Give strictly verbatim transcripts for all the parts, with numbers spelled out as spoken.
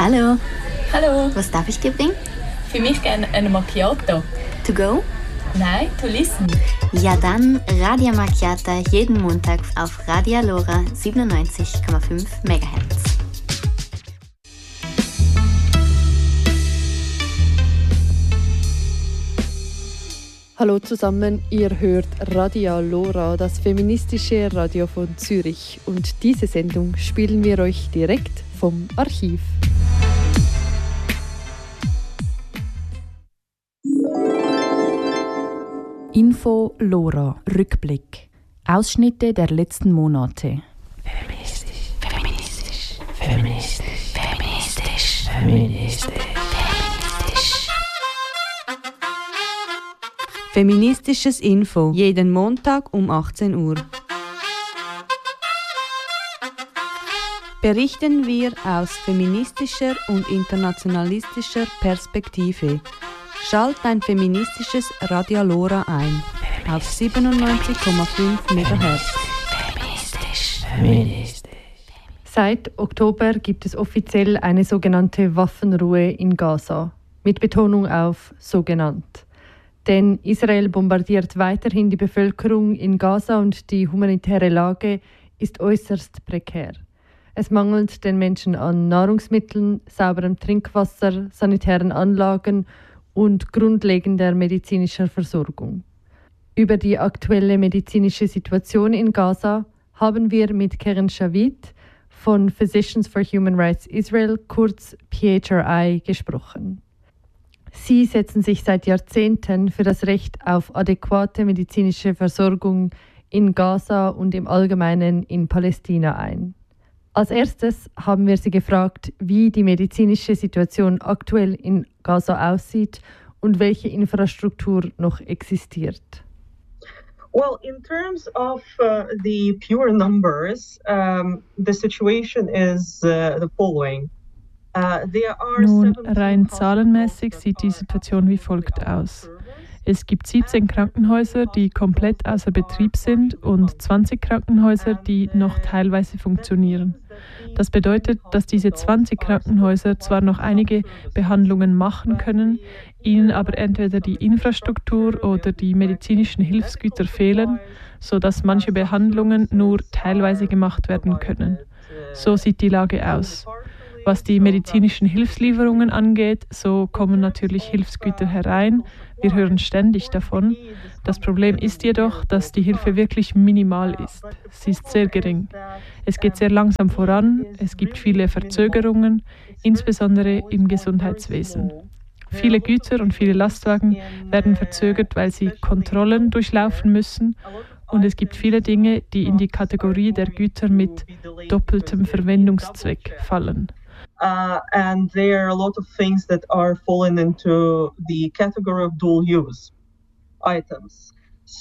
Hallo. Hallo. Was darf ich dir bringen? Für mich gerne eine Macchiato. To go? Nein, to listen. Ja dann, Radio Macchiata jeden Montag auf Radio Lora siebenundneunzig Komma fünf Megahertz. Hallo zusammen, ihr hört Radio Lora, das feministische Radio von Zürich. Und diese Sendung spielen wir euch direkt vom Archiv. Info Lora Rückblick. Ausschnitte der letzten Monate. Feministisch, feministisch, feministisch, feministisch, feministisch, feministisch. Feministisches Info, jeden Montag um achtzehn Uhr. Berichten wir aus feministischer und internationalistischer Perspektive. Schalt dein feministisches Radio Lora ein auf siebenundneunzig Komma fünf Megahertz. Feministisch, feministisch. Seit Oktober gibt es offiziell eine sogenannte Waffenruhe in Gaza. Mit Betonung auf sogenannt. Denn Israel bombardiert weiterhin die Bevölkerung in Gaza und die humanitäre Lage ist äußerst prekär. Es mangelt den Menschen an Nahrungsmitteln, sauberem Trinkwasser, sanitären Anlagen und grundlegender medizinischer Versorgung. Über die aktuelle medizinische Situation in Gaza haben wir mit Keren Shavit von Physicians for Human Rights Israel, kurz P H R I, gesprochen. Sie setzen sich seit Jahrzehnten für das Recht auf adäquate medizinische Versorgung in Gaza und im Allgemeinen in Palästina ein. Als erstes haben wir sie gefragt, wie die medizinische Situation aktuell in Gaza aussieht und welche Infrastruktur noch existiert. Well, in terms of uh, the pure numbers, um, the situation is uh, the following. Uh, there are Nun, rein zahlenmäßig sieht die Situation wie folgt aus. Es gibt siebzehn Krankenhäuser, die komplett außer Betrieb sind und zwanzig Krankenhäuser, die noch teilweise funktionieren. Das bedeutet, dass diese zwanzig Krankenhäuser zwar noch einige Behandlungen machen können, ihnen aber entweder die Infrastruktur oder die medizinischen Hilfsgüter fehlen, sodass manche Behandlungen nur teilweise gemacht werden können. So sieht die Lage aus. Was die medizinischen Hilfslieferungen angeht, so kommen natürlich Hilfsgüter herein. Wir hören ständig davon. Das Problem ist jedoch, dass die Hilfe wirklich minimal ist. Sie ist sehr gering. Es geht sehr langsam voran. Es gibt viele Verzögerungen, insbesondere im Gesundheitswesen. Viele Güter und viele Lastwagen werden verzögert, weil sie Kontrollen durchlaufen müssen. Und es gibt viele Dinge, die in die Kategorie der Güter mit doppeltem Verwendungszweck fallen. Uh, and there are a lot of things that are falling into the category of dual use items.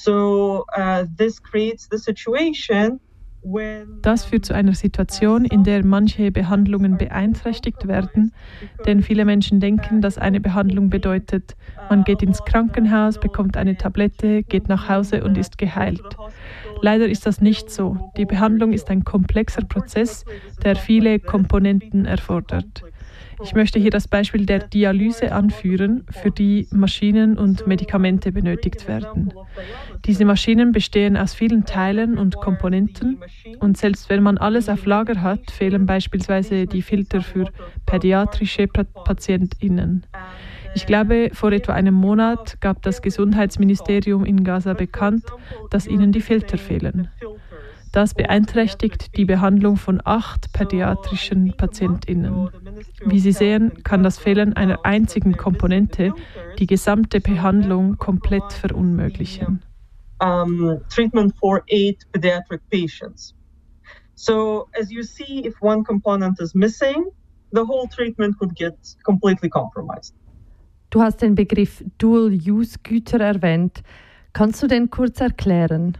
So uh, this creates the situation when Das führt zu einer Situation, in der manche Behandlungen beeinträchtigt werden, denn viele Menschen denken, dass eine Behandlung bedeutet, man geht ins Krankenhaus, bekommt eine Tablette, geht nach Hause und ist geheilt. Leider ist das nicht so. Die Behandlung ist ein komplexer Prozess, der viele Komponenten erfordert. Ich möchte hier das Beispiel der Dialyse anführen, für die Maschinen und Medikamente benötigt werden. Diese Maschinen bestehen aus vielen Teilen und Komponenten und selbst wenn man alles auf Lager hat, fehlen beispielsweise die Filter für pädiatrische PatientInnen. Ich glaube, vor etwa einem Monat gab das Gesundheitsministerium in Gaza bekannt, dass ihnen die Filter fehlen. Das beeinträchtigt die Behandlung von acht pädiatrischen PatientInnen. Wie Sie sehen, kann das Fehlen einer einzigen Komponente die gesamte Behandlung komplett verunmöglichen. Um, treatment for eight pediatric patients. So, as you see, if one component is missing, the whole treatment could get completely compromised. Du hast den Begriff Dual-Use-Güter erwähnt. Kannst du den kurz erklären?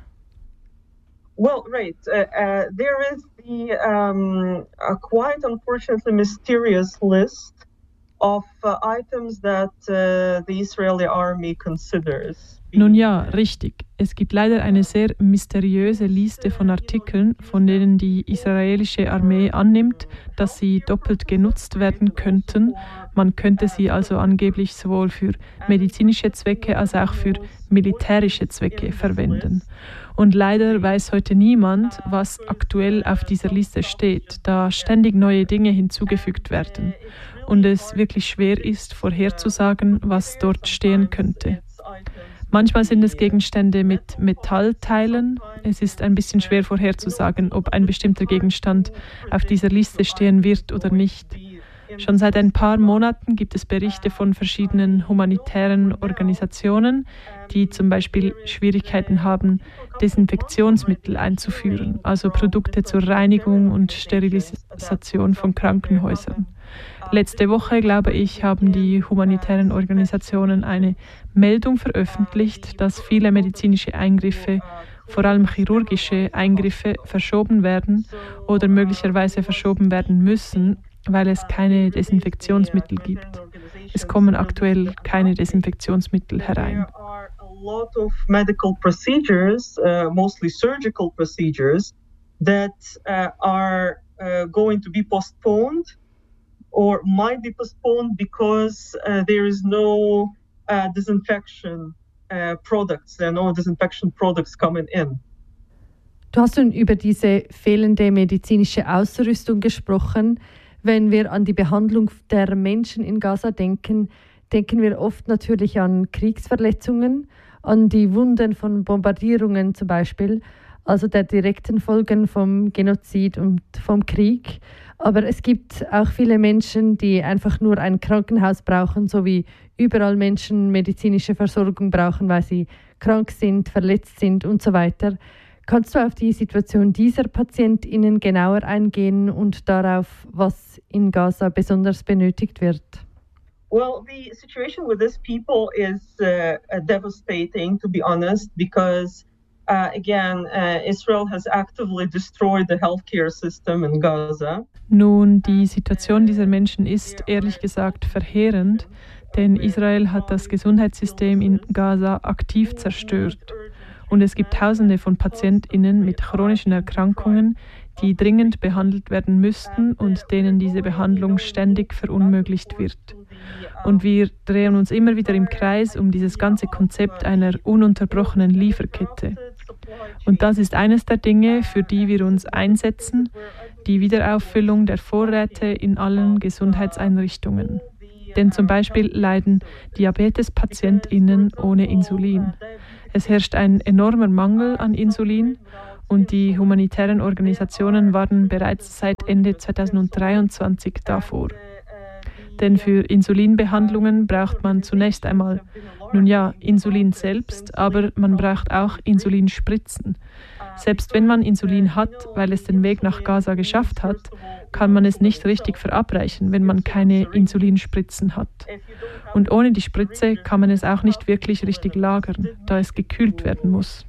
Well, right. Uh, uh, there is the um, a quite unfortunately mysterious list of uh, items that uh, the Israeli army considers. Nun ja, richtig. Es gibt leider eine sehr mysteriöse Liste von Artikeln, von denen die israelische Armee annimmt, dass sie doppelt genutzt werden könnten. Man könnte sie also angeblich sowohl für medizinische Zwecke als auch für militärische Zwecke verwenden. Und leider weiß heute niemand, was aktuell auf dieser Liste steht, da ständig neue Dinge hinzugefügt werden und es wirklich schwer ist, vorherzusagen, was dort stehen könnte. Manchmal sind es Gegenstände mit Metallteilen. Es ist ein bisschen schwer vorherzusagen, ob ein bestimmter Gegenstand auf dieser Liste stehen wird oder nicht. Schon seit ein paar Monaten gibt es Berichte von verschiedenen humanitären Organisationen, die zum Beispiel Schwierigkeiten haben, Desinfektionsmittel einzuführen, also Produkte zur Reinigung und Sterilisation von Krankenhäusern. Letzte Woche, glaube ich, haben die humanitären Organisationen eine Meldung veröffentlicht, dass viele medizinische Eingriffe, vor allem chirurgische Eingriffe, verschoben werden oder möglicherweise verschoben werden müssen, weil es keine Desinfektionsmittel gibt. Es kommen aktuell keine Desinfektionsmittel herein. There are a lot of medical procedures, uh, mostly surgical procedures, that uh, are uh, going to be postponed or might be postponed because uh, there is no uh, disinfection uh, products. There are no disinfection products coming in. Du hast nun über diese fehlende medizinische Ausrüstung gesprochen. Wenn wir an die Behandlung der Menschen in Gaza denken, denken wir oft natürlich an Kriegsverletzungen, an die Wunden von Bombardierungen zum Beispiel, also der direkten Folgen vom Genozid und vom Krieg. Aber es gibt auch viele Menschen, die einfach nur ein Krankenhaus brauchen, so wie überall Menschen medizinische Versorgung brauchen, weil sie krank sind, verletzt sind und so weiter. Kannst du auf die Situation dieser PatientInnen genauer eingehen und darauf, was in Gaza besonders benötigt wird? Well, the situation with these people is uh, devastating, to be honest, because uh, again, uh, Israel has actively destroyed the healthcare system in Gaza. Nun, die Situation dieser Menschen ist ehrlich gesagt verheerend, denn Israel hat das Gesundheitssystem in Gaza aktiv zerstört. Und es gibt Tausende von PatientInnen mit chronischen Erkrankungen, die dringend behandelt werden müssten und denen diese Behandlung ständig verunmöglicht wird. Und wir drehen uns immer wieder im Kreis um dieses ganze Konzept einer ununterbrochenen Lieferkette. Und das ist eines der Dinge, für die wir uns einsetzen, die Wiederauffüllung der Vorräte in allen Gesundheitseinrichtungen. Denn zum Beispiel leiden Diabetespatientinnen ohne Insulin. Es herrscht ein enormer Mangel an Insulin und die humanitären Organisationen warnen bereits seit Ende zweitausenddreiundzwanzig davor. Denn für Insulinbehandlungen braucht man zunächst einmal, nun ja, Insulin selbst, aber man braucht auch Insulinspritzen. Selbst wenn man Insulin hat, weil es den Weg nach Gaza geschafft hat, kann man es nicht richtig verabreichen, wenn man keine Insulinspritzen hat. Und ohne die Spritze kann man es auch nicht wirklich richtig lagern, da es gekühlt werden muss.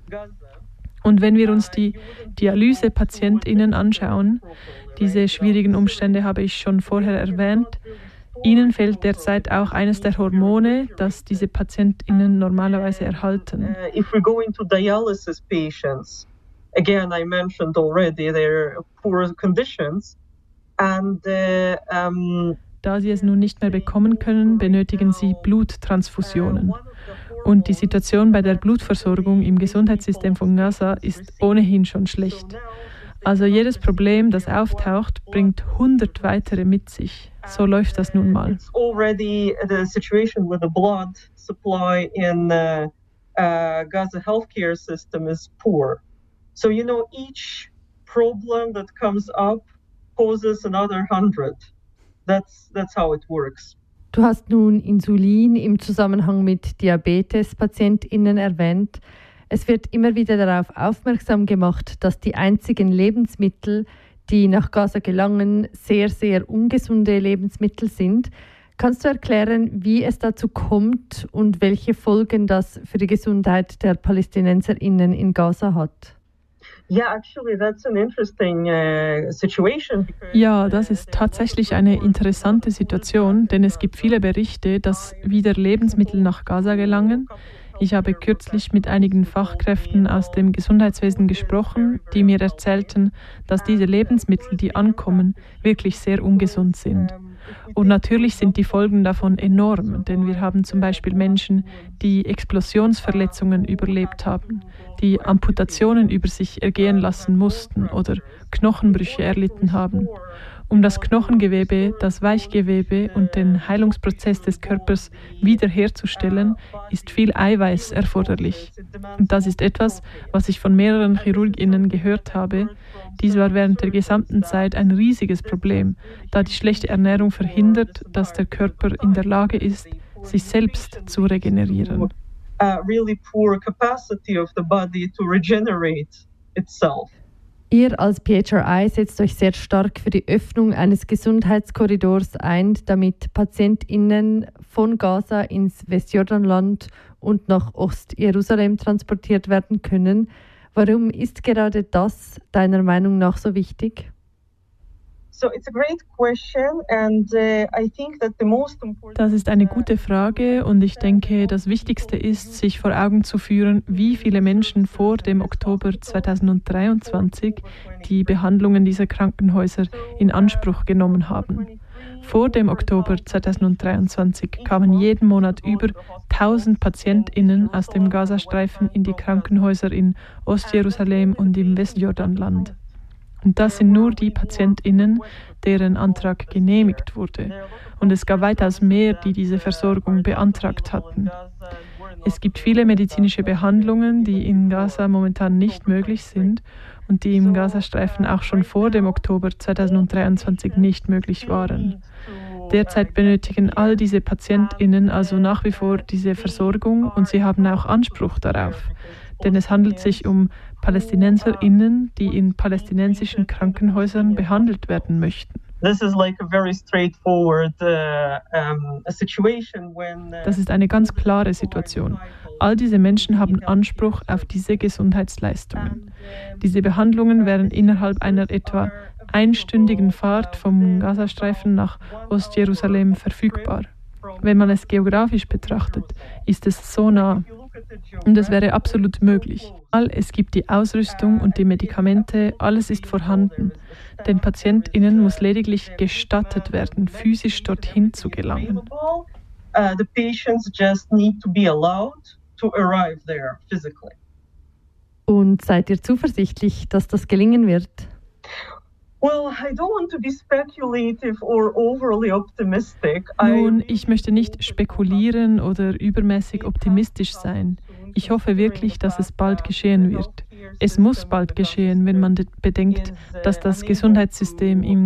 Und wenn wir uns die Dialysepatientinnen anschauen, diese schwierigen Umstände habe ich schon vorher erwähnt, ihnen fehlt derzeit auch eines der Hormone, das diese PatientInnen normalerweise erhalten. Uh, if we go into dialysis patients, again, I mentioned already their poor conditions, and uh, um, da sie es nun nicht mehr bekommen können, benötigen sie Bluttransfusionen. Und die Situation bei der Blutversorgung im Gesundheitssystem von Gaza ist ohnehin schon schlecht. Also jedes Problem, das auftaucht, bringt hundert weitere mit sich. So läuft das nun mal. It's already the situation with the blood supply in uh, uh, Gaza healthcare system is poor. So you know each problem that comes up causes another hundred. That's that's how it works. Du hast nun Insulin im Zusammenhang mit Diabetes-PatientInnen erwähnt. Es wird immer wieder darauf aufmerksam gemacht, dass die einzigen Lebensmittel, die nach Gaza gelangen, sehr, sehr ungesunde Lebensmittel sind. Kannst du erklären, wie es dazu kommt und welche Folgen das für die Gesundheit der PalästinenserInnen in Gaza hat? Ja, das ist tatsächlich eine interessante Situation, denn es gibt viele Berichte, dass wieder Lebensmittel nach Gaza gelangen. Ich habe kürzlich mit einigen Fachkräften aus dem Gesundheitswesen gesprochen, die mir erzählten, dass diese Lebensmittel, die ankommen, wirklich sehr ungesund sind. Und natürlich sind die Folgen davon enorm, denn wir haben zum Beispiel Menschen, die Explosionsverletzungen überlebt haben, die Amputationen über sich ergehen lassen mussten oder Knochenbrüche erlitten haben. Um das Knochengewebe, das Weichgewebe und den Heilungsprozess des Körpers wiederherzustellen, ist viel Eiweiß erforderlich. Und das ist etwas, was ich von mehreren ChirurgInnen gehört habe. Dies war während der gesamten Zeit ein riesiges Problem, da die schlechte Ernährung verhindert, dass der Körper in der Lage ist, sich selbst zu regenerieren. A really poor capacity of the body to regenerate itself. Ihr als P H R I setzt euch sehr stark für die Öffnung eines Gesundheitskorridors ein, damit PatientInnen von Gaza ins Westjordanland und nach Ostjerusalem transportiert werden können. Warum ist gerade das deiner Meinung nach so wichtig? Das ist eine gute Frage und ich denke, das Wichtigste ist, sich vor Augen zu führen, wie viele Menschen vor dem Oktober zweitausenddreiundzwanzig die Behandlungen dieser Krankenhäuser in Anspruch genommen haben. Vor dem Oktober zweitausenddreiundzwanzig kamen jeden Monat über tausend PatientInnen aus dem Gazastreifen in die Krankenhäuser in Ostjerusalem und im Westjordanland. Und das sind nur die PatientInnen, deren Antrag genehmigt wurde. Und es gab weitaus mehr, die diese Versorgung beantragt hatten. Es gibt viele medizinische Behandlungen, die in Gaza momentan nicht möglich sind und die im Gazastreifen auch schon vor dem Oktober zweitausenddreiundzwanzig nicht möglich waren. Derzeit benötigen all diese PatientInnen also nach wie vor diese Versorgung und sie haben auch Anspruch darauf. Denn es handelt sich um PalästinenserInnen, die in palästinensischen Krankenhäusern behandelt werden möchten. Das ist eine ganz klare Situation. All diese Menschen haben Anspruch auf diese Gesundheitsleistungen. Diese Behandlungen wären innerhalb einer etwa einstündigen Fahrt vom Gazastreifen nach Ostjerusalem verfügbar. Wenn man es geografisch betrachtet, ist es so nah. Und es wäre absolut möglich. Es gibt die Ausrüstung und die Medikamente, alles ist vorhanden. Den PatientInnen muss lediglich gestattet werden, physisch dorthin zu gelangen. The patients just need to be allowed to arrive there physically. Und seid ihr zuversichtlich, dass das gelingen wird? Nun, ich möchte nicht spekulieren oder übermäßig optimistisch sein. Ich hoffe wirklich, dass es bald geschehen wird. Es muss bald geschehen, wenn man bedenkt, dass das Gesundheitssystem im